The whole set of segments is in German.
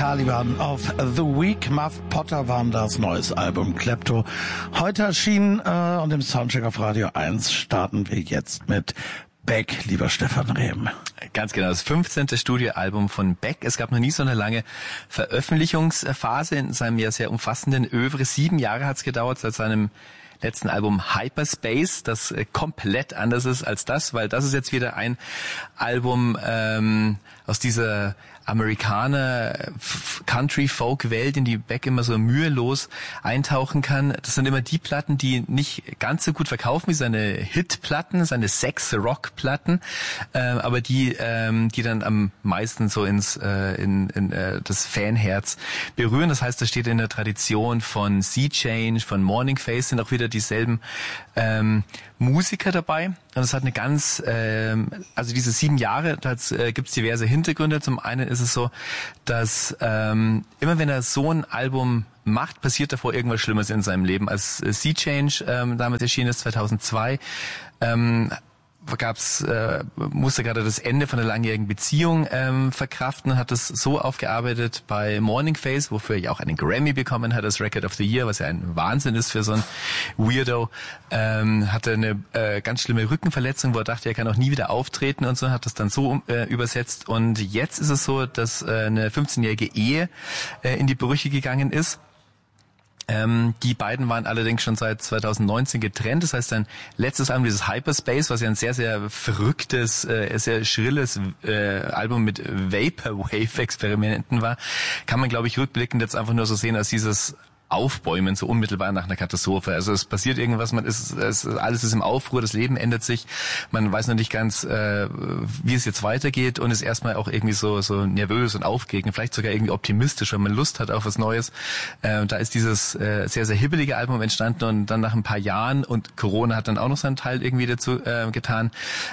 Caliban auf The Week. Muff Potter waren das neues Album Klepto. Heute erschienen und im Soundcheck auf Radio 1 starten wir jetzt mit Beck, lieber Stefan Rehm. Ganz genau, das 15. Studioalbum von Beck. Es gab noch nie so eine lange Veröffentlichungsphase in seinem ja sehr umfassenden Övre. 7 Jahre hat es gedauert seit seinem letzten Album Hyperspace, das komplett anders ist als das, weil das ist jetzt wieder ein Album aus dieser Amerikaner Country-Folk-Welt, in die Beck immer so mühelos eintauchen kann. Das sind immer die Platten, die nicht ganz so gut verkaufen wie seine Hit-Platten, seine Sex-Rock-Platten, aber die dann am meisten so ins das Fanherz berühren. Das heißt, das steht in der Tradition von Sea Change, von Morning Face, sind auch wieder dieselben Musiker dabei. Und es hat eine ganz, also diese 7 Jahre, da gibt's diverse Hintergründe. Zum einen ist es so, dass immer wenn er so ein Album macht, passiert davor irgendwas Schlimmes in seinem Leben. Als Sea Change damals erschienen ist, 2002, musste gerade das Ende von einer langjährigen Beziehung verkraften, hat das so aufgearbeitet bei Morning Face, wofür er ja auch einen Grammy bekommen hat als Record of the Year, was ja ein Wahnsinn ist für so ein Weirdo. Hatte eine ganz schlimme Rückenverletzung, wo er dachte, er kann auch nie wieder auftreten und so, hat das dann so übersetzt. Und jetzt ist es so, dass eine 15-jährige Ehe in die Brüche gegangen ist. Die beiden waren allerdings schon seit 2019 getrennt. Das heißt, sein letztes Album, dieses Hyperspace, was ja ein sehr, sehr verrücktes, sehr schrilles Album mit Vaporwave-Experimenten war, kann man, glaube ich, rückblickend jetzt einfach nur so sehen als dieses Aufbäumen, so unmittelbar nach einer Katastrophe. Also es passiert irgendwas, alles ist im Aufruhr, das Leben ändert sich, man weiß noch nicht ganz, wie es jetzt weitergeht und ist erstmal auch irgendwie so nervös und aufgeregt, vielleicht sogar irgendwie optimistisch, weil man Lust hat auf was Neues. Da ist dieses sehr, sehr hibbelige Album entstanden und dann nach ein paar Jahren, und Corona hat dann auch noch seinen Teil irgendwie dazu getan,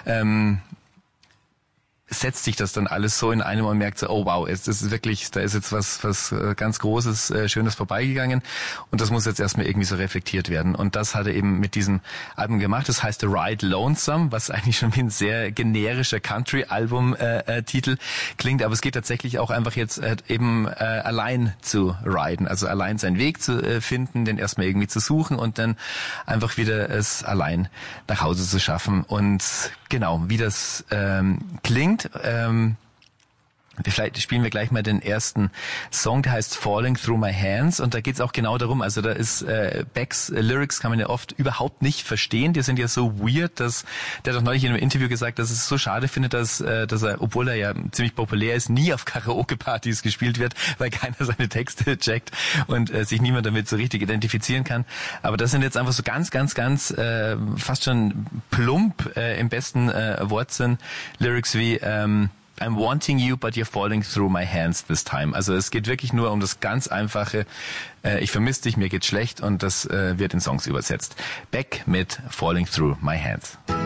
setzt sich das dann alles so in einem und merkt so, oh wow, das ist wirklich, da ist jetzt was ganz Großes, Schönes vorbeigegangen und das muss jetzt erstmal irgendwie so reflektiert werden. Und das hat er eben mit diesem Album gemacht. Das heißt The Ride Lonesome, was eigentlich schon wie ein sehr generischer Country-Album-Titel klingt, aber es geht tatsächlich auch einfach jetzt eben allein zu riden, also allein seinen Weg zu finden, den erstmal irgendwie zu suchen und dann einfach wieder es allein nach Hause zu schaffen. Und genau, wie das klingt, vielleicht spielen wir gleich mal den ersten Song, der heißt Falling Through My Hands, und da geht's auch genau darum, also da ist Becks Lyrics kann man ja oft überhaupt nicht verstehen, die sind ja so weird, dass der hat doch neulich in einem Interview gesagt, dass es so schade findet, dass er, obwohl er ja ziemlich populär ist, nie auf Karaoke-Partys gespielt wird, weil keiner seine Texte checkt und sich niemand damit so richtig identifizieren kann. Aber das sind jetzt einfach so ganz fast schon plump im besten Wortsinn Lyrics wie I'm wanting you, but you're falling through my hands this time. Also es geht wirklich nur um das ganz einfache, ich vermisse dich, mir geht's schlecht, und das wird in Songs übersetzt. Beck mit Falling Through My Hands.